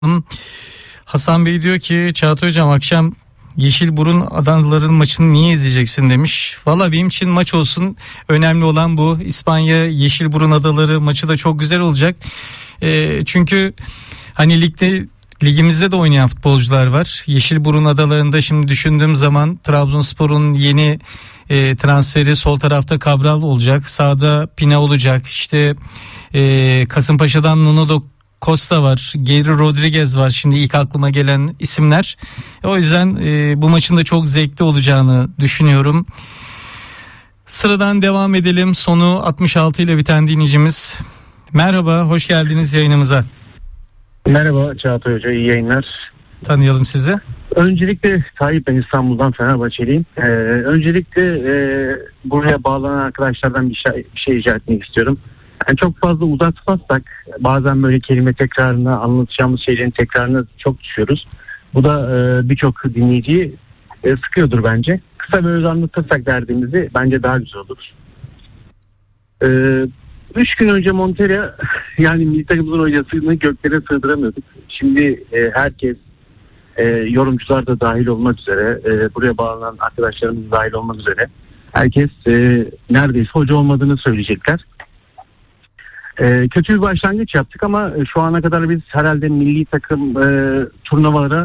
Hasan Bey diyor ki Çağatay Hocam akşam Yeşilburun Adaların maçını niye izleyeceksin demiş. Valla benim için maç olsun, önemli olan bu. İspanya Yeşilburun Adaları maçı da çok güzel olacak. Çünkü hani ligimizde de oynayan futbolcular var. Yeşilburun Adaları'nda şimdi düşündüğüm zaman Trabzonspor'un yeni transferi sol tarafta Cabral olacak. Sağda Pina olacak. İşte Kasımpaşa'dan Nuno Costa var, Geri Rodriguez var, şimdi ilk aklıma gelen isimler. O yüzden bu maçın da çok zevkli olacağını düşünüyorum. Sıradan devam edelim. Sonu 66 ile biten dinleyicimiz. Merhaba, hoş geldiniz yayınımıza. Merhaba Çağatay Hoca, iyi yayınlar. Tanıyalım sizi. Öncelikle Tayyip, ben İstanbul'dan, Fenerbahçeliyim. Öncelikle buraya bağlanan arkadaşlardan bir şey rica etmek istiyorum. Yani çok fazla uzatmazsak bazen böyle kelime tekrarına, anlatacağımız şeylerin tekrarına çok düşüyoruz. Bu da birçok dinleyiciyi sıkıyordur bence. Kısa böyle anlatırsak derdimizi bence daha güzel olur. 3 gün önce Montella, yani milli takımımızın hocasını göklere sığdıramıyorduk. Şimdi herkes, yorumcular da dahil olmak üzere, buraya bağlanan arkadaşlarımız dahil olmak üzere herkes neredeyse hoca olmadığını söyleyecekler. Kötü bir başlangıç yaptık ama şu ana kadar biz herhalde milli takım turnuvalara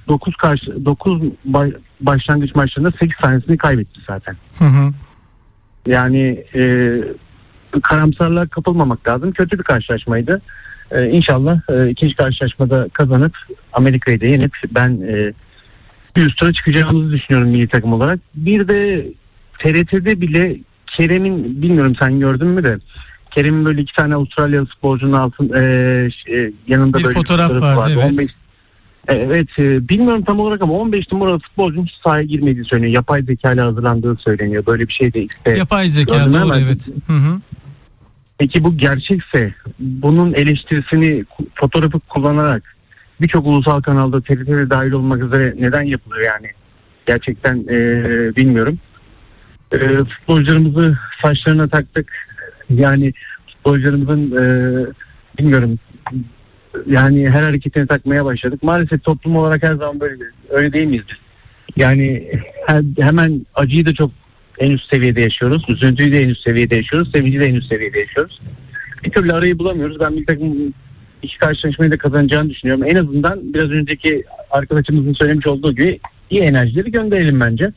9 başlangıç maçlarında 8 tanesini kaybettik zaten. Hı hı. Yani karamsarlığa kapılmamak lazım. Kötü bir karşılaşmaydı. İnşallah ikinci karşılaşmada kazanıp Amerika'yı da yenip ben bir üst tura çıkacağımızı düşünüyorum milli takım olarak. Bir de TRT'de bile Kerem'in, bilmiyorum sen gördün mü de, Kerem'in böyle 2 tane Avustralyalı futbolcunun yanında bir böyle fotoğraf vardı. Evet. 15, evet, bilmiyorum tam olarak ama 15 numaralı futbolcunun hiç sahaya girmediği söyleniyor. Yapay zeka ile hazırlandığı söyleniyor. Böyle bir şey de yapay zeka doğru, evet. Hı hı. Peki bu gerçekse bunun eleştirisini, fotoğrafı kullanarak birçok ulusal kanalda, TRT'de dahil olmak üzere neden yapılıyor yani? Gerçekten bilmiyorum. Futbolcularımızı saçlarına taktık. Yani futbolcularımızın bilmiyorum, yani her hareketini takmaya başladık. Maalesef toplum olarak her zaman böyle, öyle değil miyiz biz? Yani hemen acıyı da çok en üst seviyede yaşıyoruz. Üzüntüyü de en üst seviyede yaşıyoruz. Sevinci de en üst seviyede yaşıyoruz. Bir türlü arayı bulamıyoruz. Ben bir takım iki karşılaşmayı da kazanacağını düşünüyorum. En azından biraz önceki arkadaşımızın söylemiş olduğu gibi iyi enerjileri gönderelim bence.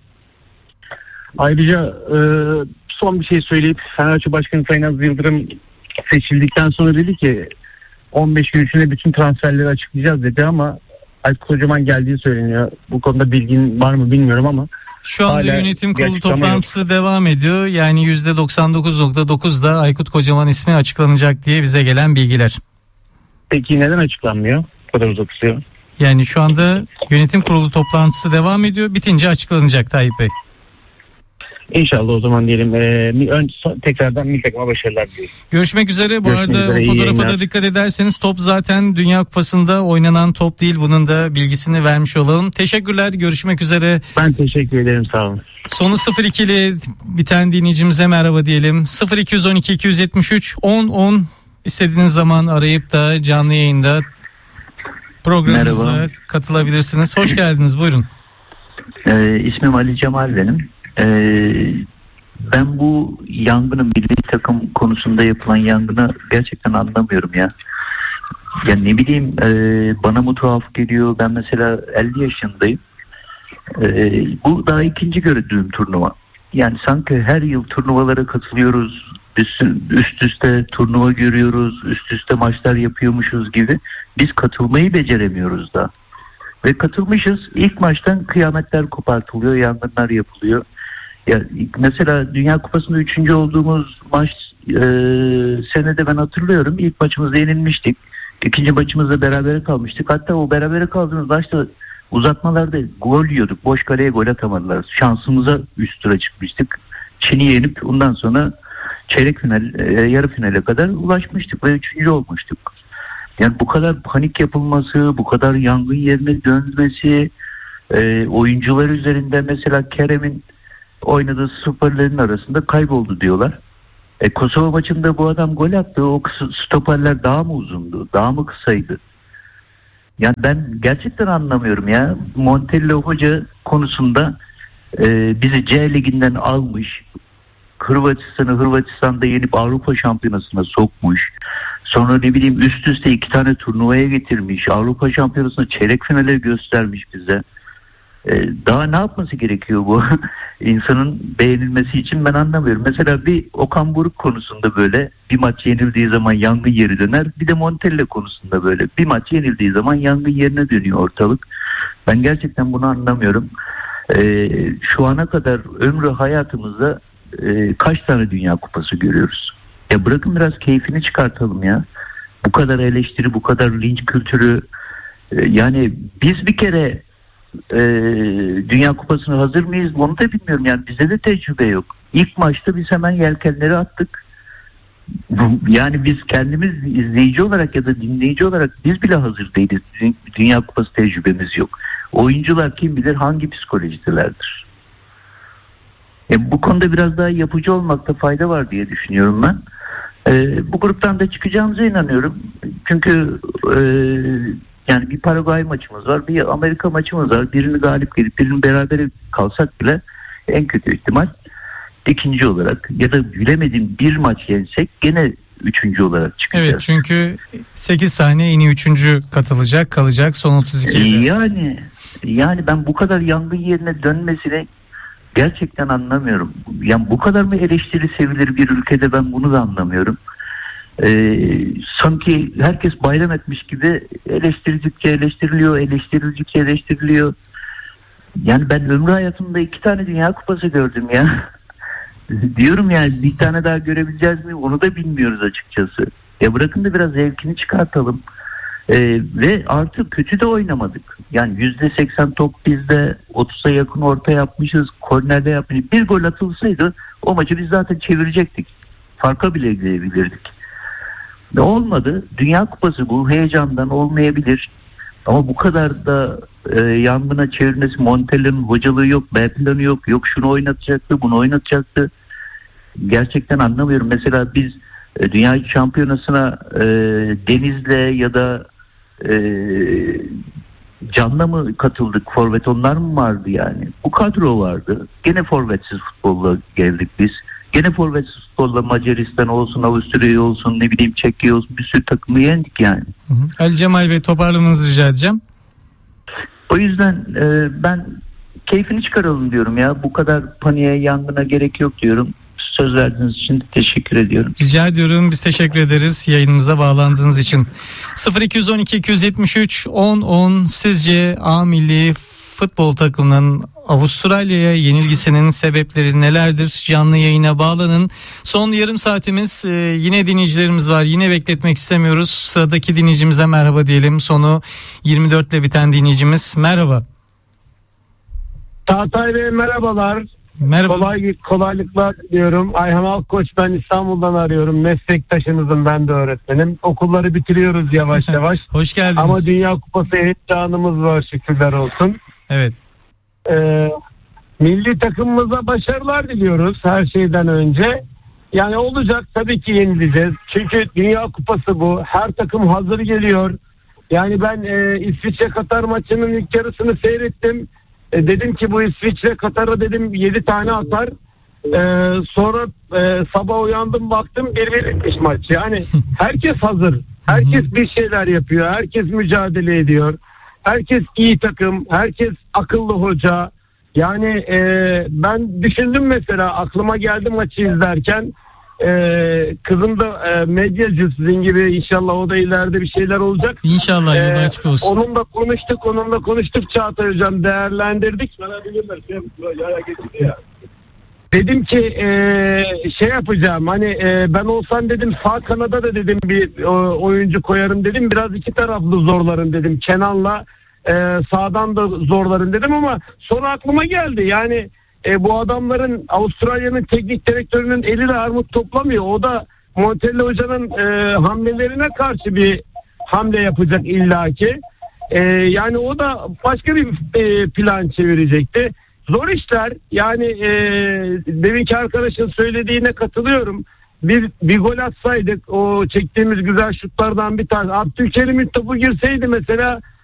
Ayrıca son bir şey söyleyip, Fenerbahçe Başkanı Sayın Aziz Yıldırım seçildikten sonra dedi ki 15 gün içinde bütün transferleri açıklayacağız dedi ama Aykut Kocaman geldiği söyleniyor. Bu konuda bilgin var mı bilmiyorum ama şu anda yönetim kurulu toplantısı yok. Devam ediyor. Yani %99.9'da Aykut Kocaman ismi açıklanacak diye bize gelen bilgiler. Peki neden açıklanmıyor? Bu kadar uzatıyor. Yani şu anda yönetim kurulu toplantısı devam ediyor. Bitince açıklanacak Tayyip Bey. İnşallah o zaman diyelim. Tekrardan milli takıma başarılar diliyorum. Görüşmek üzere. Bu arada o fotoğrafa da dikkat ederseniz top zaten Dünya Kupası'nda oynanan top değil. Bunun da bilgisini vermiş olalım. Teşekkürler. Görüşmek üzere. Ben teşekkür ederim. Sağ olun. Sonu 02 ile biten dinleyicimize merhaba diyelim. 0212 273 10 10 istediğiniz zaman arayıp da canlı yayında programımıza merhaba, katılabilirsiniz. Hoş geldiniz. Buyurun. İsmim Ali Cemal benim. Ben bu yangının, milli takım konusunda yapılan yangını gerçekten anlamıyorum ya. Ya ne bileyim, bana mı tuhaf geliyor? Ben mesela 50 yaşındayım. Bu daha ikinci gördüğüm turnuva. Yani sanki her yıl turnuvalara katılıyoruz. Üst üste turnuva görüyoruz. Üst üste maçlar yapıyormuşuz gibi. Biz katılmayı beceremiyoruz da. Ve katılmışız. İlk maçtan kıyametler kopartılıyor. Yangınlar yapılıyor. Ya mesela Dünya Kupası'nda 3. olduğumuz maç senede ben hatırlıyorum. İlk maçımızda yenilmiştik. İkinci maçımızda berabere kalmıştık. Hatta o berabere kaldığımız maçta uzatmalarda gol yiyorduk. Boş kaleye gol atamadılar. Şansımıza üst tura çıkmıştık. Çin'i yenip ondan sonra çeyrek final, yarı finale kadar ulaşmıştık ve 3. olmuştuk. Yani bu kadar panik yapılması, bu kadar yangın yerine dönmesi, oyuncular üzerinde mesela Kerem'in oynadığı stoperlerin arasında kayboldu diyorlar. Kosova maçında bu adam gol attı. O stoperler daha mı uzundu? Daha mı kısaydı? Yani ben gerçekten anlamıyorum ya. Montella hoca konusunda bizi C liginden almış. Hırvatistan'da yenip Avrupa Şampiyonası'na sokmuş. Sonra ne bileyim üst üste 2 tane turnuvaya getirmiş. Avrupa Şampiyonası'na çeyrek finale göstermiş bize. Daha ne yapması gerekiyor bu insanın beğenilmesi için, ben anlamıyorum. Mesela bir Okan Buruk konusunda böyle bir maç yenildiği zaman yangın yeri döner. Bir de Montella konusunda böyle bir maç yenildiği zaman yangın yerine dönüyor ortalık. Ben gerçekten bunu anlamıyorum. Şu ana kadar ömrü hayatımızda kaç tane Dünya Kupası görüyoruz? Ya bırakın biraz keyfini çıkartalım ya. Bu kadar eleştiri, bu kadar linç kültürü. Yani biz bir kere Dünya Kupası'na hazır mıyız? Onu da bilmiyorum. Yani bizde de tecrübe yok. İlk maçta biz hemen yelkenleri attık. Yani biz kendimiz izleyici olarak ya da dinleyici olarak biz bile hazır değiliz. Dünya Kupası tecrübemiz yok. Oyuncular kim bilir hangi psikolojidelerdir. Bu konuda biraz daha yapıcı olmakta fayda var diye düşünüyorum ben. Bu gruptan da çıkacağımıza inanıyorum. Çünkü yani bir Paraguay maçımız var, bir Amerika maçımız var. Birini galip gelip birini berabere kalsak bile en kötü ihtimal ikinci olarak ya da bilemediğim bir maç yensek gene üçüncü olarak çıkacağız. Evet, çünkü 8 tane en iyi üçüncü kalacak son 32'de. Yani ben bu kadar yangın yerine dönmesine gerçekten anlamıyorum. Yani bu kadar mı eleştiri sevilir bir ülkede, ben bunu da anlamıyorum. Sanki herkes bayram etmiş gibi eleştirdikçe eleştiriliyor. Yani ben ömrü hayatımda 2 tane Dünya Kupası gördüm ya. Diyorum yani bir tane daha görebileceğiz mi? Onu da bilmiyoruz açıkçası. Ya bırakın da biraz zevkini çıkartalım. Ve artık kötü de oynamadık. Yani %80 top bizde, 30'a yakın orta yapmışız, kornerde yapmışız. Bir gol atılsaydı o maçı biz zaten çevirecektik. Farka bile gidebilirdik. Ne olmadı? Dünya Kupası bu, heyecandan olmayabilir. Ama bu kadar da yangına çevirmesi, Montella'nın hocalığı yok, B planı yok şunu oynatacaktı, bunu oynatacaktı. Gerçekten anlamıyorum. Mesela biz Dünya Şampiyonası'na Deniz'le ya da Can'la mı katıldık? Forvet onlar mı vardı yani? Bu kadro vardı. Gene forvetsiz futbolla geldik biz. Gene forvetsiz futbolla Macaristan olsun, Avusturya olsun, ne bileyim Çekya olsun, bir sürü takımı yendik yani. Ali Cemal Bey, toparlamanızı rica edeceğim. O yüzden ben keyfini çıkaralım diyorum ya. Bu kadar paniğe, yangına gerek yok diyorum. Söz verdiğiniz için teşekkür ediyorum. Rica ediyorum. Biz teşekkür ederiz yayınımıza bağlandığınız için. 0212 273 10 sizce A milli futbol takımının Avustralya'ya yenilgisinin sebepleri nelerdir? Canlı yayına bağlanın. Son yarım saatimiz, yine dinleyicilerimiz var. Yine bekletmek istemiyoruz. Sıradaki dinleyicimize merhaba diyelim. Sonu 24 ile biten dinleyicimiz. Merhaba. Çağatay Bey merhabalar. Merhaba. Kolaylıklar diyorum. Ayhan Alkoç, ben İstanbul'dan arıyorum. Meslektaşınızım, ben de öğretmenim. Okulları bitiriyoruz yavaş yavaş. Hoş geldiniz. Ama Dünya Kupası heyecanımız var, şükürler olsun. Evet. Milli takımımıza başarılar diliyoruz her şeyden önce. Yani olacak, tabii ki yenileceğiz. Çünkü Dünya Kupası bu. Her takım hazır geliyor. Yani ben İsviçre Katar maçının ilk yarısını seyrettim. Dedim ki bu İsviçre Katar'a dedim 7 tane atar. Sonra sabah uyandım, baktım 1-1 bitmiş maç. Yani herkes hazır. Herkes bir şeyler yapıyor. Herkes mücadele ediyor. Herkes iyi takım. Herkes akıllı hoca. Yani ben düşündüm mesela, aklıma geldi maçı izlerken. Kızım da medyacı sizin gibi, inşallah o da ileride bir şeyler olacak. İnşallah yolu açık olsun. Onunla konuştuk Çağatay Hocam, değerlendirdik. Dedim ki şey yapacağım, hani ben olsam dedim sağ kanada da dedim bir oyuncu koyarım dedim, biraz iki taraflı zorlarım dedim, Kenan'la sağdan da zorlarım dedim, ama sonra aklıma geldi yani bu adamların, Avustralya'nın teknik direktörünün eli de armut toplamıyor. O da Montella Hoca'nın hamlelerine karşı bir hamle yapacak illaki. Yani o da başka bir plan çevirecekti. Zor işler. Yani deminki arkadaşın söylediğine katılıyorum. Bir gol atsaydık, o çektiğimiz güzel şutlardan bir tane, Abdülkerim'in topu girseydi mesela,